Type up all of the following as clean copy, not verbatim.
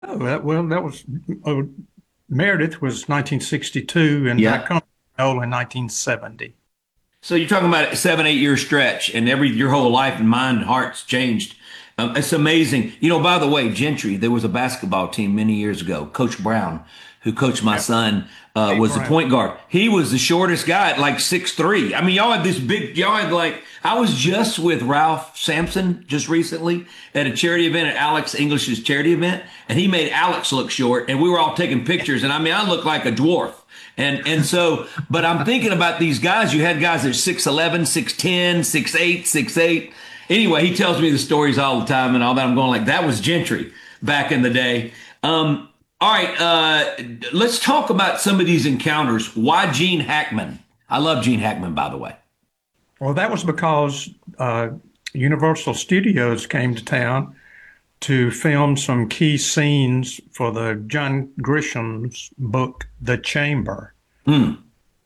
Oh, that was uh, Meredith was 1962, and I Yeah. come to Noel in 1970. So you're talking about a 7, 8 year stretch, and your whole life and mind and heart's changed. It's amazing. By the way, Gentry, there was a basketball team many years ago. Coach Brown, who coached my Yeah, son, Pete was the Brown. point guard. He was the shortest guy at like 6'3". I mean, y'all had like, I was just with Ralph Sampson just recently at a charity event at Alex English's charity event, and he made Alex look short, and we were all taking pictures. And I mean, I looked like a dwarf. And so, but I'm thinking about these guys. You had guys that are 6'11", 6'10", 6'8", 6'8". Anyway, he tells me the stories all the time and all that. I'm going like, that was Gentry back in the day. All right, let's talk about some of these encounters. Why Gene Hackman? I love Gene Hackman, by the way. Well, that was because Universal Studios came to town to film some key scenes for the John Grisham's book, The Chamber. Hmm.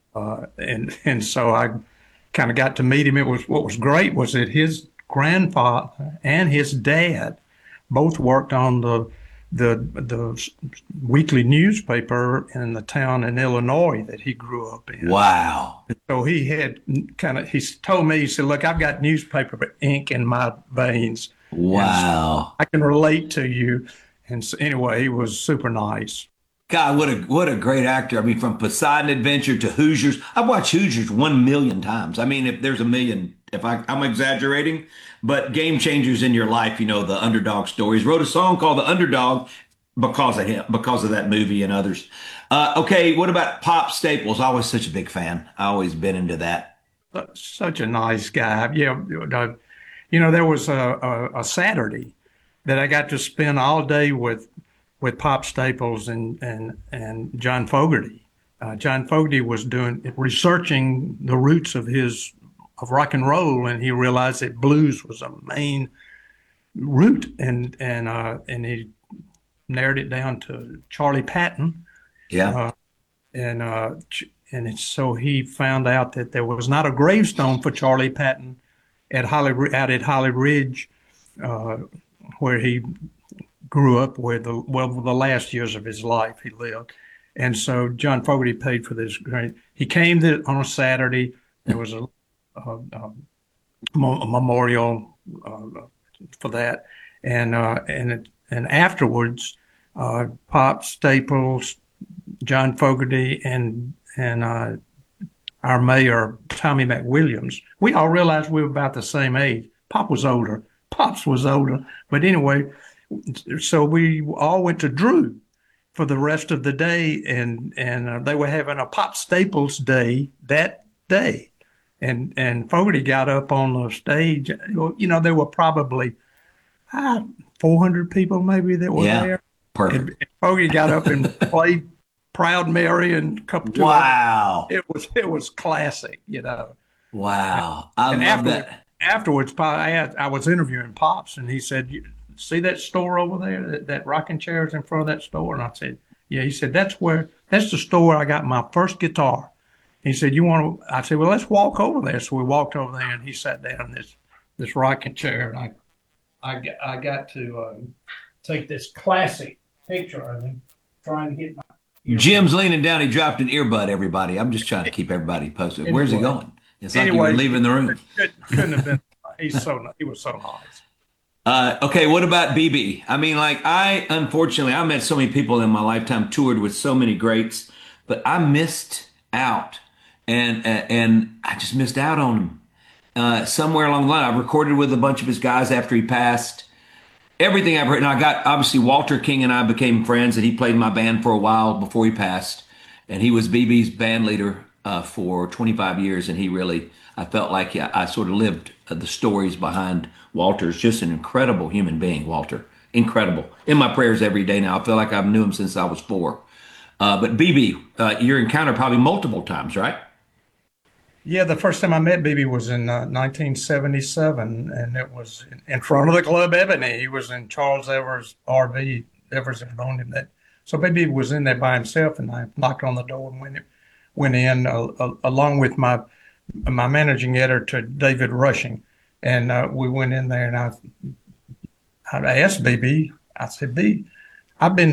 And so I kind of got to meet him. It was what was great was that his grandfather and his dad both worked on the weekly newspaper in the town in Illinois that he grew up in. Wow. So he had he told me, he said, look, I've got newspaper ink in my veins, and so Wow. I can relate to you. And so anyway, he was super nice. God, what a great actor. I mean, from Poseidon Adventure to Hoosiers. I've watched Hoosiers 1 million times. I mean, if there's a million, if I'm exaggerating, but game changers in your life, the underdog stories. Wrote a song called The Underdog because of him, because of that movie and others. Okay, what about Pop Staples? I was such a big fan. I always been into that. Such a nice guy. Yeah, there was a Saturday that I got to spend all day with Pop Staples and John Fogerty. John Fogerty was doing researching the roots of rock and roll, and he realized that blues was a main root, and he narrowed it down to Charlie Patton, Yeah. uh, and so he found out that there was not a gravestone for Charlie Patton out at Holly Ridge, uh, where he grew up, where the last years of his life he lived. And so John Fogerty paid for this grave. He came on a Saturday. There was a memorial for that, and afterwards, Pop Staples, John Fogerty, and our mayor Tommy McWilliams. We all realized we were about the same age. Pop was older. Pops was older, but anyway, so we all went to Drew for the rest of the day, and they were having a Pop Staples Day that day, and Fogerty got up on the stage. There were probably 400 people maybe that were Yeah. there, and, Perfect. and Fogerty got up and played Proud Mary and a couple two other. Wow. It was classic. Wow. I And love afterwards, that. afterwards, I was interviewing Pops, and he said, "See that store over there? That rocking chair is in front of that store." And I said, "Yeah." He said, That's the store where I got my first guitar." He said, "You want to?" I said, "Well, let's walk over there." So we walked over there, and he sat down in this rocking chair, and I got to take this classic picture of him trying to get my Jim's earphone. leaning down. He dropped an earbud, everybody. I'm just trying to keep everybody posted. Where's he Anyway, going? It's like you were anyway, leaving the room. couldn't have been. He was so nice. Okay, what about BB? I mean, like, unfortunately, I met so many people in my lifetime, toured with so many greats, but I missed out. And I just missed out on him. Somewhere along the line, I recorded with a bunch of his guys after he passed. Everything I've heard, and I got obviously Walter King and I became friends, and he played in my band for a while before he passed, and he was BB's band leader for 25 years, and he really, I felt like I sort of lived the stories behind Walter's just an incredible human being, Walter, incredible. In my prayers every day now, I feel like I've knew him since I was 4. But BB, your encounter probably multiple times, right? Yeah, the first time I met BB was in 1977, and it was in front of the Club Ebony. He was in Charles Evers' RV. Evers had owned him that. So BB was in there by himself, and I knocked on the door and went in along with my managing editor, David Rushing. And we went in there, and I asked BB, I said, B, I've been